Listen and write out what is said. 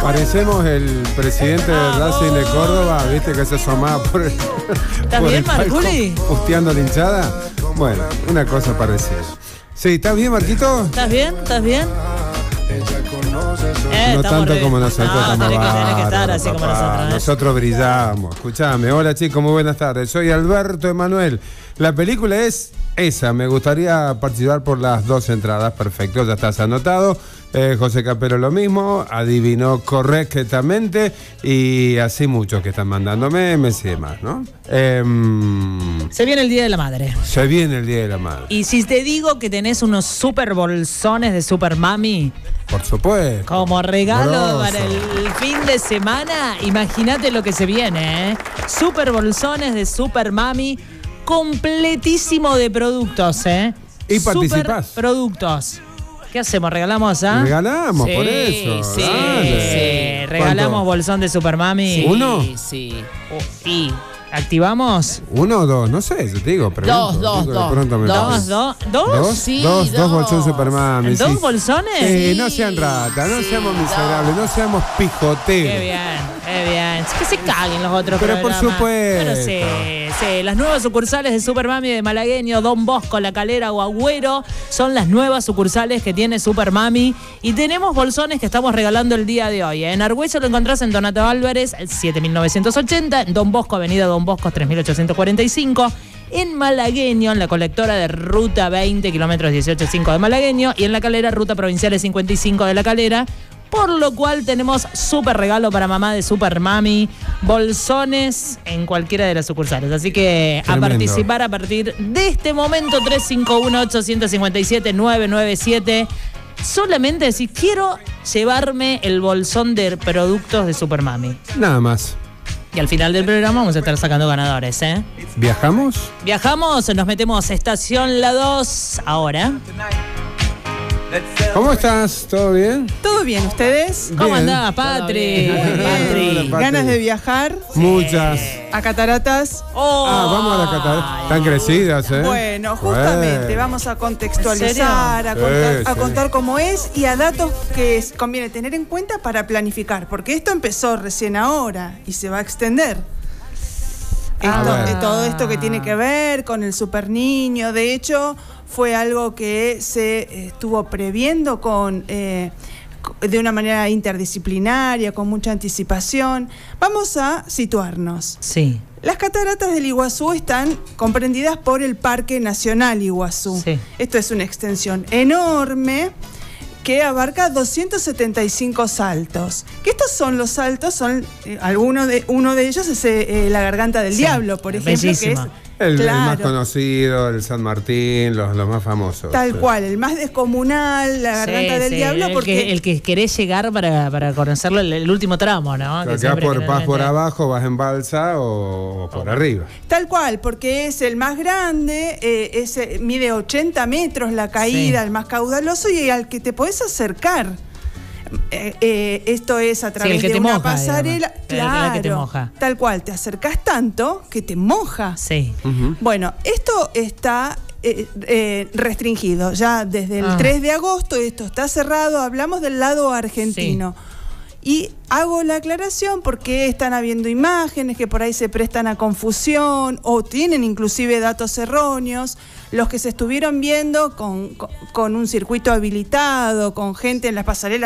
Parecemos el presidente de Racing de Córdoba, viste que se asomaba por el. ¿Estás bien, Marculi? Pusteando la hinchada. Bueno, una cosa parecida. Sí, ¿estás bien, Marquito? ¿Estás bien? ¿Estás bien? No tanto como nosotros. No, tenés que estar así como nosotros. Nosotros brillamos. Escuchame. Hola, chicos, muy buenas tardes. Soy Alberto Emanuel. La película es esa. Me gustaría participar por las 2 entradas. Perfecto, ya estás anotado. José Capero lo mismo. Adivinó correctamente. Y así muchos que están mandándome memes y demás, ¿no? Se viene el Día de la Madre. Se viene el Día de la Madre. Y si te digo que tenés unos super bolsones de Super Mami, por supuesto, como regalo grosso para el fin de semana, imagínate lo que se viene, ¿eh? Super bolsones de Super Mami, completísimo de productos, ¿eh? Y participás. Super productos. ¿Qué hacemos? ¿Regalamos, ah? Regalamos, sí, por eso. Sí, sí. Regalamos bolsón de Super Mami. Sí, ¿uno? Sí. ¿Y activamos? 1 o 2, no sé, yo te digo. Dos. ¿Dos? Sí, dos bolsones Super Mami. ¿2 bolsones? No sean ratas, no seamos miserables, no seamos pijoteros. Qué bien. Que se caguen los otros pero programas. Por supuesto. Pero sí. Las nuevas sucursales de Super Mami de Malagueño, Don Bosco, La Calera o Agüero son las nuevas sucursales que tiene Super Mami. Y tenemos bolsones que estamos regalando el día de hoy. En Argüello lo encontrás en Donato Álvarez, 7980. En Don Bosco, Avenida Don Bosco, 3845. En Malagueño, en la colectora de Ruta 20, kilómetros 18.5 de Malagueño. Y en La Calera, Ruta Provinciales 55 de La Calera. Por lo cual tenemos súper regalo para mamá de Super Mami, bolsones en cualquiera de las sucursales. Así que tremendo. A participar a partir de este momento, 351-857-997. Solamente decir, quiero llevarme el bolsón de productos de Super Mami. Nada más. Y al final del programa vamos a estar sacando ganadores, ¿eh? ¿Viajamos? Viajamos, nos metemos a Estación La 2 ahora. ¿Cómo estás? ¿Todo bien? Todo bien, ¿ustedes? ¿Cómo andás, Patri? Patri. ¿Ganas de viajar? Muchas. ¿A cataratas? Vamos a las cataratas. Están crecidas, ¿eh? Bueno, justamente, vamos a contextualizar, a contar cómo es y a datos que conviene tener en cuenta para planificar, porque esto empezó recién ahora y se va a extender. Todo esto que tiene que ver con el super niño, de hecho, fue algo que se estuvo previendo de una manera interdisciplinaria, con mucha anticipación. Vamos a situarnos. Sí. Las cataratas del Iguazú están comprendidas por el Parque Nacional Iguazú. Sí. Esto es una extensión enorme que abarca 275 saltos. Que estos son los saltos, uno de ellos es la Garganta del Diablo, por ejemplo, bellísima. Que es el más conocido, el San Martín, los más famosos. Tal cual, el más descomunal, la Garganta del Diablo. Porque el que querés llegar para conocerlo, el último tramo, ¿no? Acá vas por abajo, vas en balsa o por arriba. Tal cual, porque es el más grande, mide 80 metros la caída, el más caudaloso y al que te podés acercar. Esto es a través de una pasarela, claro, que te moja. Tal cual, te acercás tanto que te moja. Sí. Bueno, esto está restringido ya desde el 3 de agosto, esto está cerrado, hablamos del lado argentino. Sí. Y hago la aclaración porque están habiendo imágenes que por ahí se prestan a confusión o tienen inclusive datos erróneos. Los que se estuvieron viendo con un circuito habilitado, con gente en las pasarelas